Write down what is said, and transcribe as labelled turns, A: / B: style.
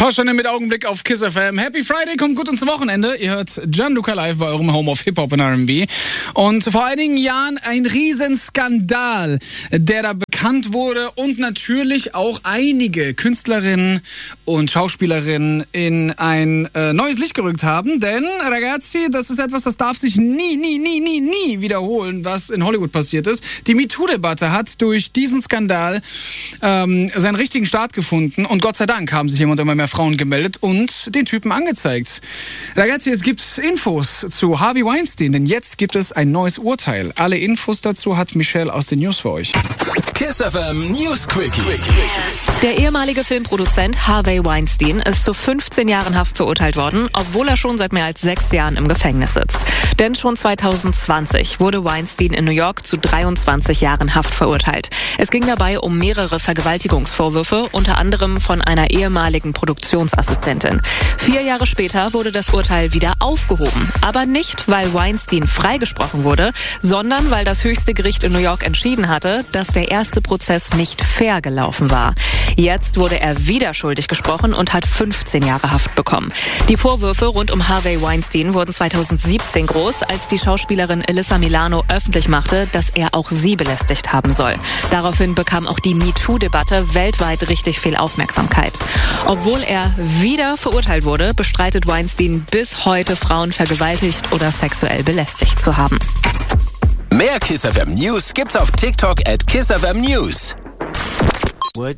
A: Superstunde mit Augenblick auf Kiss FM. Happy Friday, kommt gut ins Wochenende. Ihr hört Gianluca live bei eurem Home of Hip-Hop und R&B. Und vor einigen Jahren ein Riesenskandal, der da bekannt wurde und natürlich auch einige Künstlerinnen und Schauspielerinnen in ein neues Licht gerückt haben. Denn, ragazzi, das ist etwas, das darf sich nie wiederholen, was in Hollywood passiert ist. Die MeToo-Debatte hat durch diesen Skandal seinen richtigen Start gefunden und Gott sei Dank haben sich immer mehr Frauen gemeldet und den Typen angezeigt. Ragazzi, es gibt Infos zu Harvey Weinstein, denn jetzt gibt es ein neues Urteil. Alle Infos dazu hat Michelle aus den News für euch.
B: Kiss FM News Quickie.
C: Der ehemalige Filmproduzent Harvey Weinstein ist zu 15 Jahren Haft verurteilt worden, obwohl er schon seit mehr als 6 Jahren im Gefängnis sitzt. Denn schon 2020 wurde Weinstein in New York zu 23 Jahren Haft verurteilt. Es ging dabei um mehrere Vergewaltigungsvorwürfe, unter anderem von einer ehemaligen Produktionsassistentin. 4 Jahre später wurde das Urteil wieder aufgehoben. Aber nicht, weil Weinstein freigesprochen wurde, sondern weil das höchste Gericht in New York entschieden hatte, dass der erste Prozess nicht fair gelaufen war. Jetzt wurde er wieder schuldig gesprochen und hat 15 Jahre Haft bekommen. Die Vorwürfe rund um Harvey Weinstein wurden 2017 groß, als die Schauspielerin Alyssa Milano öffentlich machte, dass er auch sie belästigt haben soll. Daraufhin bekam auch die MeToo-Debatte weltweit richtig viel Aufmerksamkeit. Obwohl er wieder verurteilt wurde, bestreitet Weinstein bis heute, Frauen vergewaltigt oder sexuell belästigt zu haben.
B: Mehr Kiss FM News gibt's auf TikTok @KissFM News.
D: What?